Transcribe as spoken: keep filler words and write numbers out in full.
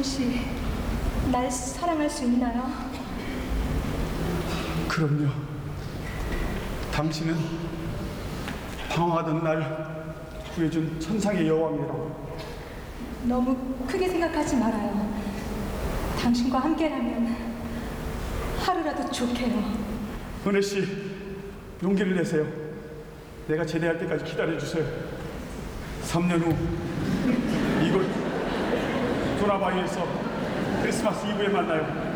혹시 날 사랑할 수 있나요? 그럼요. 당신은 방황하던 날 구해준 천상의 여왕이라. 너무 크게 생각하지 말아요. 당신과 함께라면 하루라도 좋게요. 은혜 씨, 용기를 내세요. 내가 제대할 때까지 기다려주세요. 삼 년 후 이곳 도나바이에서 크리스마스 이브에 만나요.